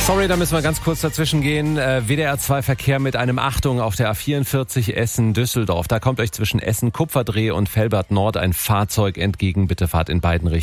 Sorry, da müssen wir ganz kurz dazwischen gehen. WDR 2 Verkehr mit einem Achtung auf der A44 Essen-Düsseldorf. Da kommt euch zwischen Essen-Kupferdreh und Velbert Nord ein Fahrzeug entgegen. Bitte fahrt in beiden Richtungen.